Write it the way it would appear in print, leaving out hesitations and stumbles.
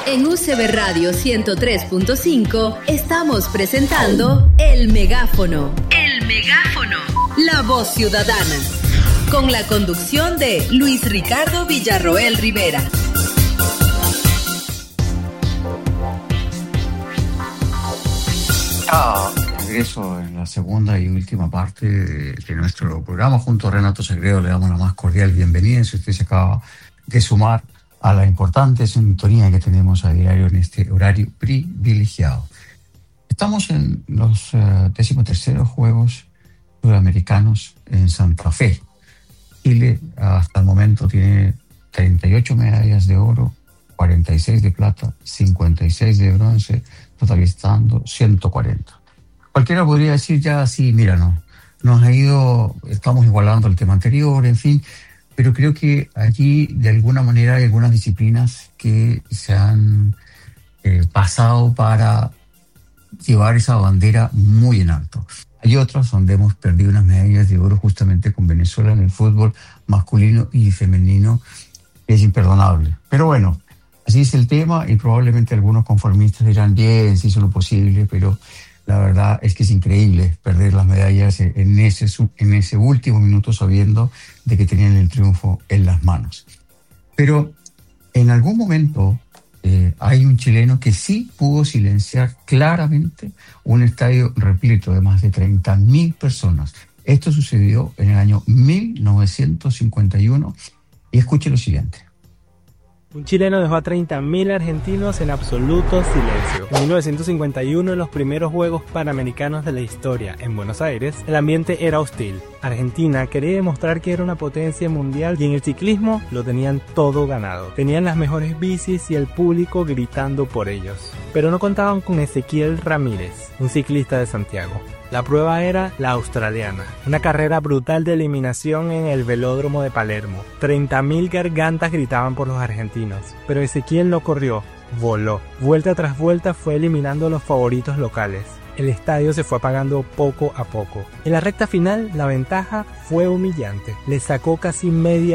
En UCB Radio 103.5 estamos presentando El Megáfono. El Megáfono. La voz ciudadana. Con la conducción de Luis Ricardo Villarroel Rivera. Regreso en la segunda y última parte de nuestro programa. Junto a Renato Sagredo le damos la más cordial bienvenida si usted se acaba de sumar a la importante sintonía que tenemos a diario en este horario privilegiado. Estamos en los 13º Juegos Sudamericanos en Santa Fe. Chile hasta el momento tiene 38 medallas de oro, 46 de plata, 56 de bronce, totalizando 140. Cualquiera podría decir ya, sí, mira, nos ha ido, estamos igualando el tema anterior, en fin, pero creo que allí de alguna manera hay algunas disciplinas que se han pasado para llevar esa bandera muy en alto. Hay otras donde hemos perdido unas medallas de oro justamente con Venezuela en el fútbol masculino y femenino, es imperdonable. Pero bueno, así es el tema y probablemente algunos conformistas dirán, bien, se hizo lo posible, pero la verdad es que es increíble perder las medallas en ese último minuto sabiendo de que tenían el triunfo en las manos. Pero en algún momento hay un chileno que sí pudo silenciar claramente un estadio repleto de más de 30.000 personas. Esto sucedió en el año 1951 y escuche lo siguiente. Un chileno dejó a 30.000 argentinos en absoluto silencio. En 1951, en los primeros Juegos Panamericanos de la historia en Buenos Aires, el ambiente era hostil. Argentina quería demostrar que era una potencia mundial y en el ciclismo lo tenían todo ganado. Tenían las mejores bicis y el público gritando por ellos. Pero no contaban con Ezequiel Ramírez, un ciclista de Santiago. La prueba era la australiana, una carrera brutal de eliminación en el velódromo de Palermo. 30.000 gargantas gritaban por los argentinos, pero Ezequiel no corrió, voló. Vuelta tras vuelta fue eliminando a los favoritos locales. El estadio se fue apagando poco a poco. En la recta final, la ventaja fue humillante. Le sacó casi media